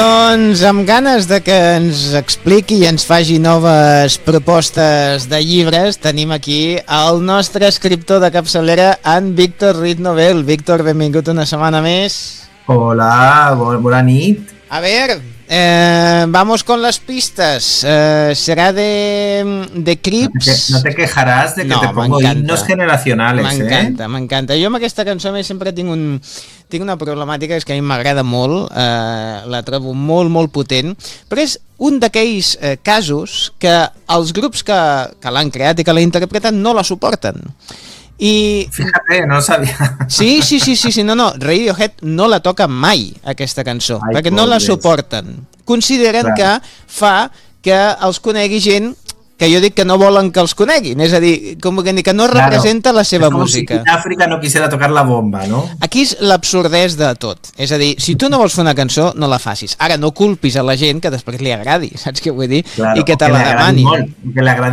Doncs amb ganes de que ens expliqui i ens faci noves propostes de llibres, tenim aquí el nostre escriptor de capçalera, en Víctor Ruiz Novel. Víctor, benvingut una setmana més. Hola, bona nit. A ver, vamos con las pistas. Será de Crips. No te quejarás de que te pongo himnos generacionales, M'encanta, m'encanta. Jo amb aquesta cançó més sempre tinc una problemàtica, és que a mi m'agrada molt, la trobo molt, molt potent, però és un d'aquells casos que els grups que l'han creat i que l'han interpretat no la suporten. I... Fíjate, no sabia. Sí, no, Radiohead no la toca mai, aquesta cançó, perquè no la suporten. Consideren que fa que els conegui gent que jo dic que no volen que els coneguin, és a dir, que no representa la seva música. Com si Àfrica no quisiera tocar la bomba, no? Aquí és l'absurdès de tot, és a dir, si tu no vols fer una cançó, no la facis. Ara no culpis a la gent que després li agradi, saps què vull dir? I que te la demani. Que li agradi